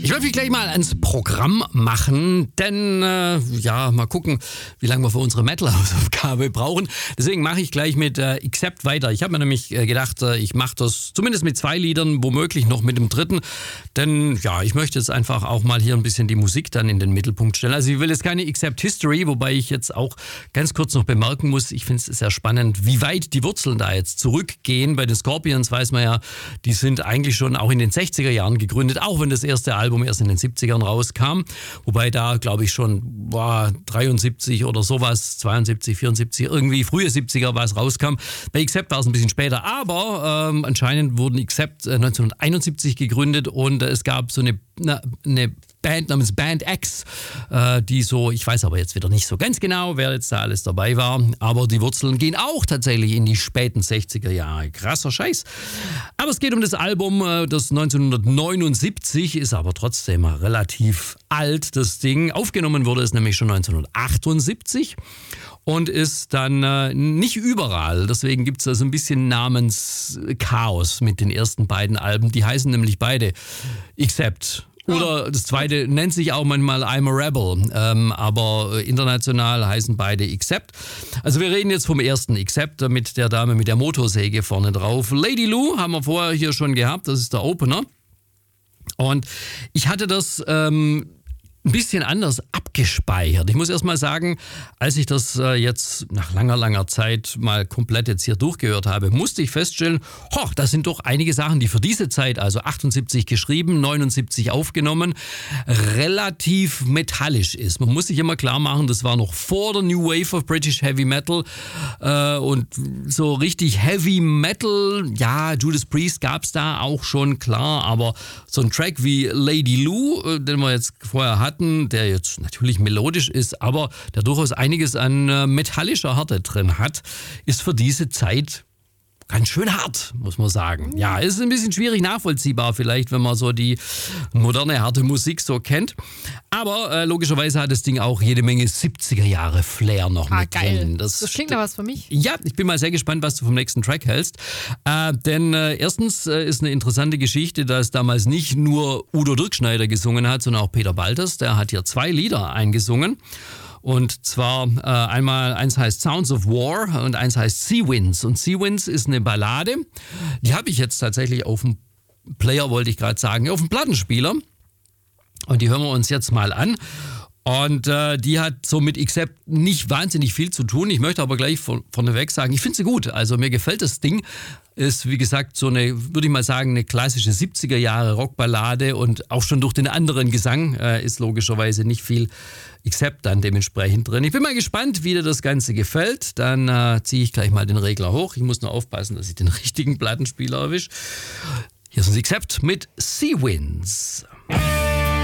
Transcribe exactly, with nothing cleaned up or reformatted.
Ich möchte mich gleich mal ans Programm machen, denn äh, ja, mal gucken, wie lange wir für unsere Metal-Hausaufgabe brauchen. Deswegen mache ich gleich mit äh, Accept weiter. Ich habe mir nämlich äh, gedacht, äh, ich mache das zumindest mit zwei Liedern, womöglich noch mit dem dritten. Denn ja, ich möchte jetzt einfach auch mal hier ein bisschen die Musik dann in den Mittelpunkt stellen. Also ich will jetzt keine Accept History, wobei ich jetzt auch ganz kurz noch bemerken muss, ich finde es sehr spannend, wie weit die Wurzeln da jetzt zurückgehen. Bei den Scorpions weiß man ja, die sind eigentlich schon auch in den sechziger Jahren gegründet, auch wenn das erste Album erst in den siebzigern rauskam, wobei da, glaube ich, schon boah, dreiundsiebzig oder sowas, zweiundsiebzig, vierundsiebzig, irgendwie frühe siebziger was rauskam. Bei Accept war es ein bisschen später, aber ähm, anscheinend wurden Accept äh, neunzehnhunderteinundsiebzig gegründet und äh, es gab so eine, na, eine Band namens Band X, äh, die so, ich weiß aber jetzt wieder nicht so ganz genau, wer jetzt da alles dabei war, aber die Wurzeln gehen auch tatsächlich in die späten sechziger Jahre. Krasser Scheiß. Aber es geht um das Album, äh, das neunzehnhundertneunundsiebzig, ist aber trotzdem relativ alt, das Ding. Aufgenommen wurde es nämlich schon neunzehnhundertachtundsiebzig und ist dann äh, nicht überall. Deswegen gibt es da so ein bisschen Namenschaos mit den ersten beiden Alben. Die heißen nämlich beide Accept. Oder das zweite nennt sich auch manchmal I'm a Rebel, ähm, aber international heißen beide Accept. Also wir reden jetzt vom ersten Accept mit der Dame mit der Motorsäge vorne drauf. Lady Lou haben wir vorher hier schon gehabt, das ist der Opener. Und ich hatte das ähm, ein bisschen anders abgespeichert. Ich muss erst mal sagen, als ich das äh, jetzt nach langer, langer Zeit mal komplett jetzt hier durchgehört habe, musste ich feststellen, ho, das sind doch einige Sachen, die für diese Zeit, also achtundsiebzig geschrieben, neunundsiebzig aufgenommen, relativ metallisch ist. Man muss sich immer klar machen, das war noch vor der New Wave of British Heavy Metal äh, und so richtig Heavy Metal, ja, Judas Priest gab es da auch schon, klar, aber so ein Track wie Lady Lou, äh, den wir jetzt vorher hatten, der jetzt natürlich melodisch ist, aber der durchaus einiges an äh, metallischer Härte drin hat, ist für diese Zeit ganz schön hart, muss man sagen. Ja, ist ein bisschen schwierig nachvollziehbar vielleicht, wenn man so die moderne, harte Musik so kennt. Aber äh, logischerweise hat das Ding auch jede Menge siebziger Jahre Flair noch ah, mit geil. drin. Das, das klingt ja was für mich. Ja, ich bin mal sehr gespannt, was du vom nächsten Track hältst. Äh, denn äh, erstens äh, ist eine interessante Geschichte, dass damals nicht nur Udo Dirkschneider gesungen hat, sondern auch Peter Baltes. Der hat hier zwei Lieder eingesungen. Und zwar äh, einmal, eins heißt Sounds of War und eins heißt Sea Winds. Und Sea Winds ist eine Ballade, die habe ich jetzt tatsächlich auf dem Player, wollte ich gerade sagen, auf dem Plattenspieler. Und die hören wir uns jetzt mal an. Und äh, die hat so mit Accept nicht wahnsinnig viel zu tun. Ich möchte aber gleich von, vorneweg sagen, ich finde sie gut. Also mir gefällt das Ding. Ist, wie gesagt, so eine, würde ich mal sagen, eine klassische siebziger Jahre Rockballade und auch schon durch den anderen Gesang äh, ist logischerweise nicht viel Accept dann dementsprechend drin. Ich bin mal gespannt, wie dir das Ganze gefällt. Dann äh, ziehe ich gleich mal den Regler hoch. Ich muss nur aufpassen, dass ich den richtigen Plattenspieler erwische. Hier ist ein Accept mit Sea Winds.